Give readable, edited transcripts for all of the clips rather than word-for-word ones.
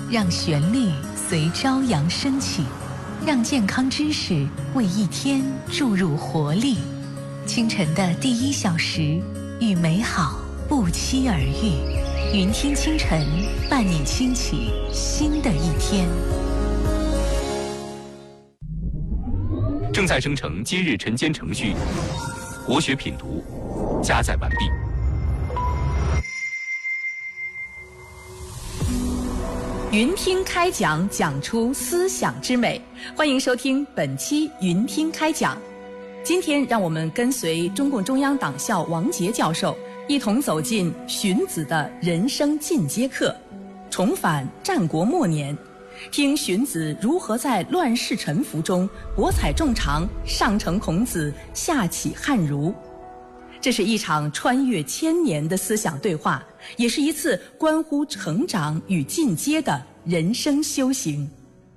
让旋律随朝阳升起，让健康知识为一天注入活力。清晨的第1小时，与美好不期而遇。云听清晨，伴你轻启新的一天。 正在生成今日晨间程序，国学品读加载完毕。 云听开讲，讲出思想之美。欢迎收听本期云听开讲。今天让我们跟随中共中央党校王杰教授一同走进荀子的人生进阶课，重返战国末年，听荀子如何在乱世沉浮中博采众长，上承孔子，下启汉儒。这是一场穿越1000年的思想对话，也是一次关乎成长与进阶的人生修行。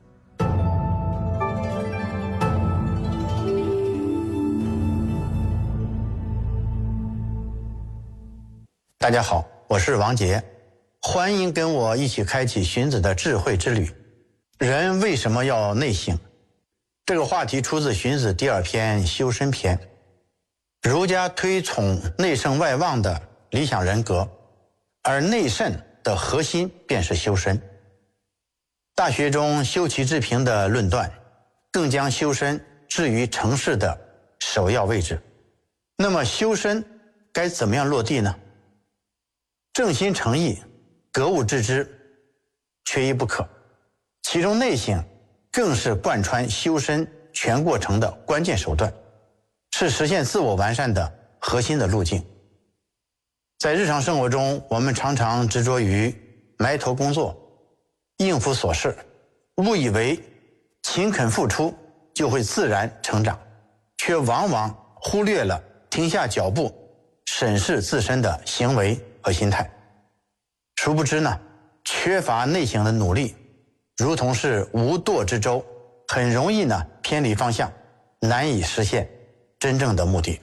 大家好，我是王杰，欢迎跟我一起开启荀子的智慧之旅。人为什么要内省？这个话题出自荀子第2篇修身篇。儒家推崇内圣外望的理想人格，而内圣的核心便是修身。大学中修齐治平的论断，更将修身置于成事的首要位置。那么修身该怎么样落地呢？正心诚意，格物致知，缺一不可。其中内省更是贯穿修身全过程的关键手段，是实现自我完善的核心的路径。在日常生活中，我们常常执着于埋头工作，应付琐事，误以为勤恳付出就会自然成长，却往往忽略了停下脚步，审视自身的行为和心态。殊不知呢，缺乏内省的努力，如同是无舵之舟，很容易呢偏离方向，难以实现真正的目的。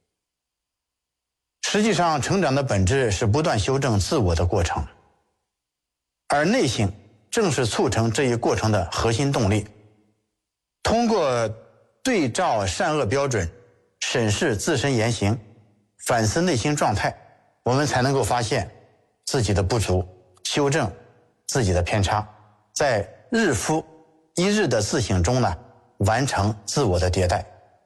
实际上，成长的本质是不断修正自我的过程，而内省正是促成这一过程的核心动力。通过对照善恶标准，审视自身言行，反思内心状态，我们才能够发现自己的不足，修正自己的偏差，在日复一日的自省中呢，完成自我的迭代。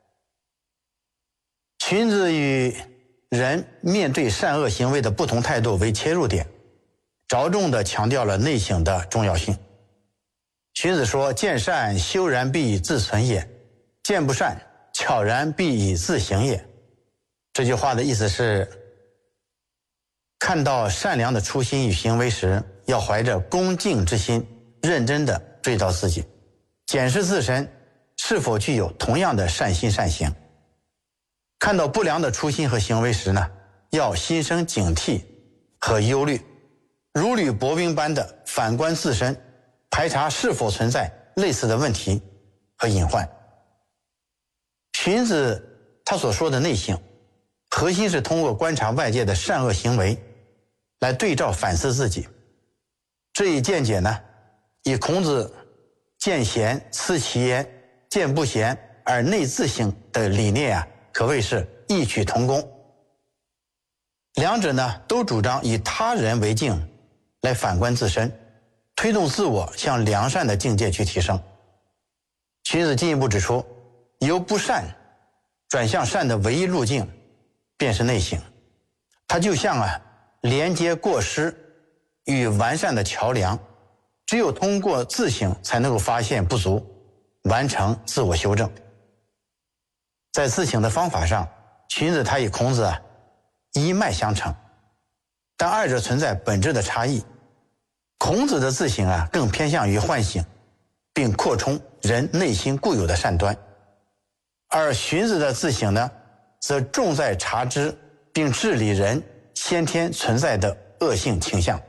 荀子与人面对善恶行为的不同态度为切入点，着重地强调了内省的重要性。荀子说：“见善修然必以自存也，见不善悄然必以自省也。”这句话的意思是，看到善良的初心与行为时，要怀着恭敬之心，认真地对照自己，检视自身是否具有同样的善心善行。看到不良的初心和行为时呢，要心生警惕和忧虑，如履薄冰般的反观自身，排查是否存在类似的问题和隐患。荀子他所说的内省，核心是通过观察外界的善恶行为来对照反思自己。这一见解呢，以孔子见贤思齐焉，见不贤而内自省的理念啊，可谓是异曲同工。两者呢，都主张以他人为镜来反观自身，推动自我向良善的境界去提升。荀子进一步指出，由不善转向善的唯一路径便是内省。它就像连接过失与完善的桥梁，只有通过自省才能够发现不足，完成自我修正。在自省的方法上，荀子他与孔子一脉相承，但二者存在本质的差异。孔子的自省更偏向于唤醒并扩充人内心固有的善端，而荀子的自省呢，则重在察知并治理人先天存在的恶性倾向。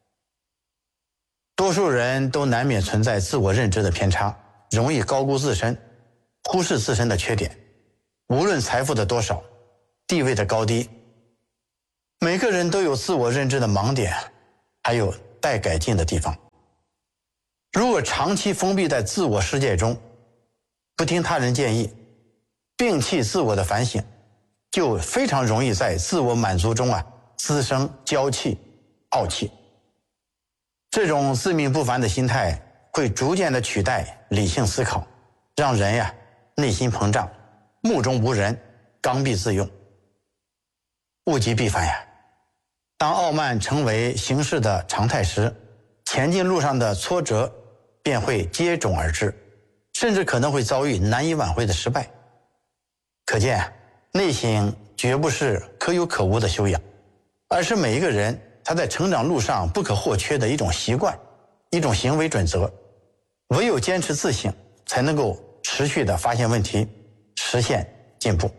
多数人都难免存在自我认知的偏差，容易高估自身，忽视自身的缺点。无论财富的多少，地位的高低，每个人都有自我认知的盲点，还有待改进的地方。 如果长期封闭在自我世界中，不听他人建议，摒弃自我的反省，就非常容易在自我满足中滋生娇气、傲气。这种自命不凡的心态会逐渐的取代理性思考，让人内心膨胀，目中无人，刚愎自用。物极必反呀！当傲慢成为行事的常态时，前进路上的挫折便会接踵而至，甚至可能会遭遇难以挽回的失败。可见，内省绝不是可有可无的修养，而是每一个人他在成长路上不可或缺的一种习惯，一种行为准则。唯有坚持自省，才能够持续的发现问题，实现进步。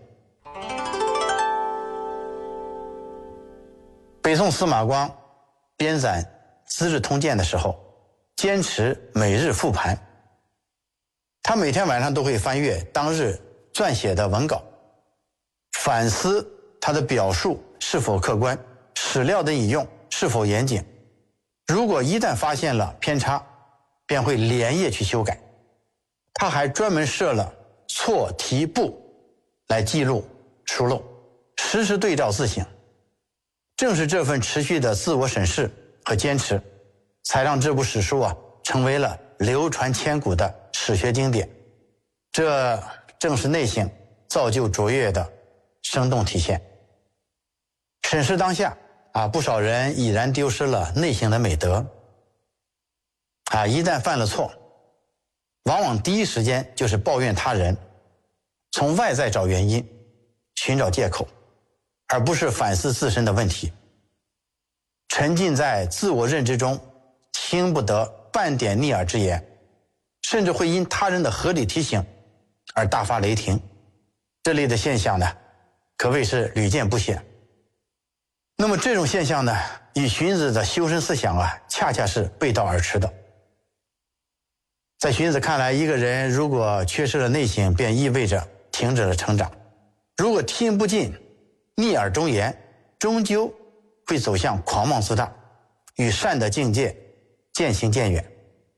北宋司马光编纂《资治通鉴》的时候，坚持每日复盘。他每天晚上都会翻阅当日撰写的文稿，反思他的表述是否客观，史料的引用是否严谨。如果一旦发现了偏差，便会连夜去修改。他还专门设了错题簿来记录疏漏，实时对照自省。正是这份持续的自我审视和坚持，才让这部史书成为了流传千古的史学经典。这正是内省造就卓越的生动体现。审视当下不少人已然丢失了内省的美德。一旦犯了错，往往第一时间就是抱怨他人，从外在找原因，寻找借口，而不是反思自身的问题。沉浸在自我认知中，听不得半点逆耳之言，甚至会因他人的合理提醒而大发雷霆。这类的现象呢，可谓是屡见不鲜。那么这种现象呢，与荀子的修身思想恰恰是背道而驰的。在荀子看来，一个人如果缺失了内省，便意味着停止了成长。如果听不进逆耳忠言，终究会走向狂妄自大，与善的境界渐行渐远。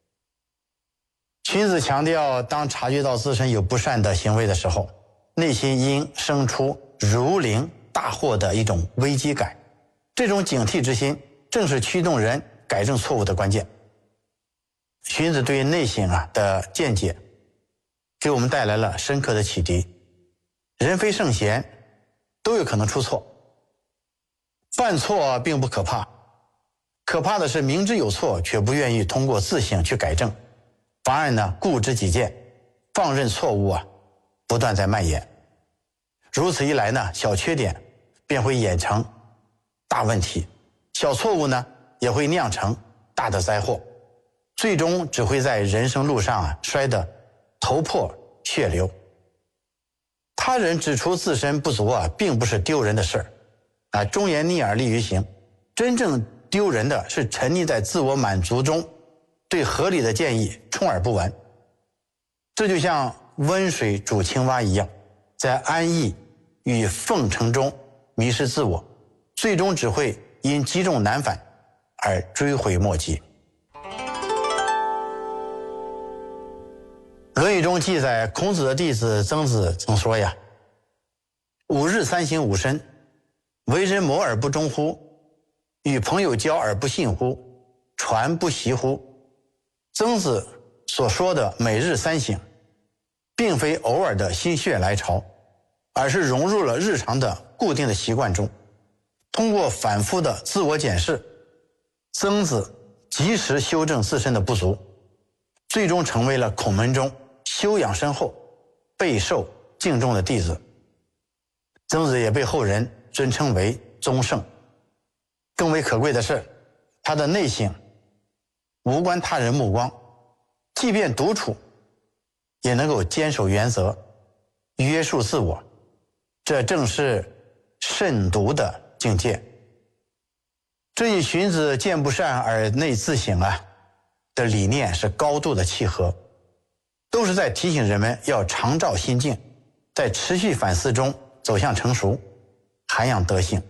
荀子强调，当察觉到自身有不善的行为的时候，内心应生出如临大祸的一种危机感。这种警惕之心，正是驱动人改正错误的关键。荀子对于内省的见解，给我们带来了深刻的启迪。人非圣贤，都有可能出错。犯错并不可怕，可怕的是明知有错，却不愿意通过自省去改正，反而呢固执己见，放任错误不断在蔓延。如此一来呢，小缺点便会演成大问题，小错误呢也会酿成大的灾祸，最终只会在人生路上摔得头破血流。他人指出自身不足并不是丢人的事儿忠言逆耳利于行。真正丢人的是沉溺在自我满足中，对合理的建议充耳不闻。这就像温水煮青蛙一样，在安逸与奉承中迷失自我，最终只会因积重难返而追悔莫及。《论语》中记载，孔子的弟子曾子曾说呀：“吾日三省吾身，为人谋而不忠乎？与朋友交而不信乎？传不习乎？”曾子所说的每日三省，并非偶尔的心血来潮，而是融入了日常的固定的习惯中。通过反复的自我检视，曾子及时修正自身的不足，最终成为了孔门中修养深厚、备受敬重的弟子。曾子也被后人尊称为宗圣。更为可贵的是，他的内省无关他人目光，即便独处也能够坚守原则，约束自我。这正是慎独的境界。这与荀子见不善而内自省的理念是高度的契合，都是在提醒人们要常照心境，在持续反思中走向成熟，涵养德性。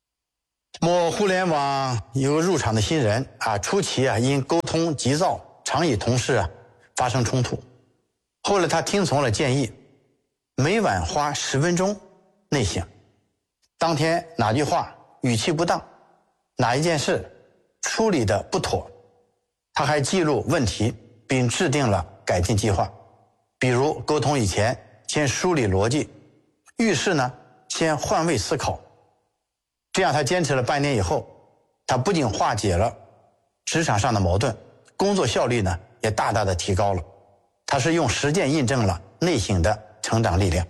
某互联网有个入场的新人初期因沟通急躁常与同事发生冲突。后来他听从了建议，每晚花10分钟内省。当天哪句话语气不当，哪一件事处理的不妥，他还记录问题并制定了改进计划。比如沟通以前先梳理逻辑，遇事呢先换位思考。这样他坚持了半年以后，他不仅化解了职场上的矛盾，工作效率呢也大大的提高了。他是用实践印证了内省的成长力量。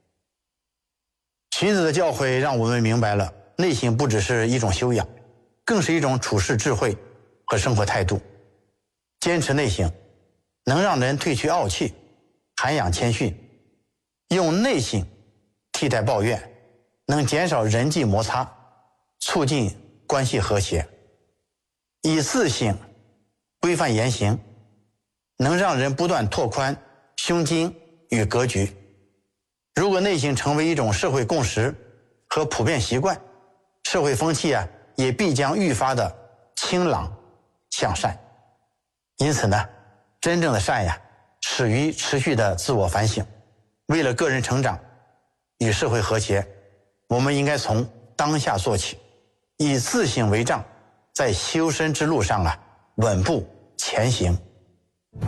荀子的教诲让我们明白了，内省不只是一种修养，更是一种处世智慧和生活态度。坚持内省，能让人褪去傲气，涵养谦逊；用内省替代抱怨，能减少人际摩擦，促进关系和谐；以自省规范言行，能让人不断拓宽胸襟与格局。如果内省成为一种社会共识和普遍习惯，社会风气也必将愈发的清朗向善。因此呢，真正的善始于持续的自我反省。为了个人成长与社会和谐，我们应该从当下做起，以自省为杖，在修身之路上稳步前行。